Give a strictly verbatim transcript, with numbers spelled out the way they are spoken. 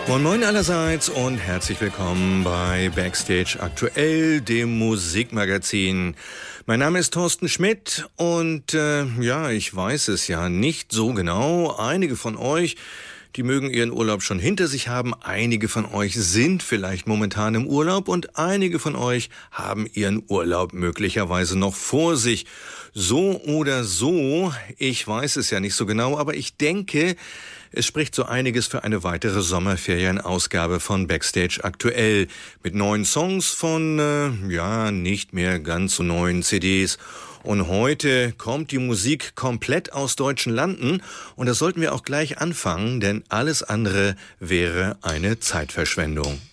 Moin Moin allerseits und herzlich willkommen bei Backstage Aktuell, dem Musikmagazin. Mein Name ist Thorsten Schmidt und äh, ja, ich weiß es ja nicht so genau. Einige von euch, die mögen ihren Urlaub schon hinter sich haben. Einige von euch sind vielleicht momentan im Urlaub und einige von euch haben ihren Urlaub möglicherweise noch vor sich. So oder so, ich weiß es ja nicht so genau, aber ich denke, es spricht so einiges für eine weitere Sommerferienausgabe von Backstage Aktuell mit neuen Songs von, äh, ja, nicht mehr ganz so neuen C Ds. Und heute kommt die Musik komplett aus deutschen Landen und das sollten wir auch gleich anfangen, denn alles andere wäre eine Zeitverschwendung.